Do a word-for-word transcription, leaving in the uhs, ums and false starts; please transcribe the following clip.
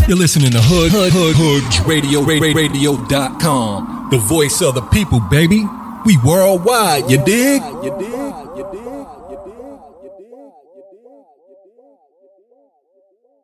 You're listening to Hood, Hood, Hood, Hood Radio, radio dot com. The voice of the people, baby. We worldwide, you dig? You dig? You dig?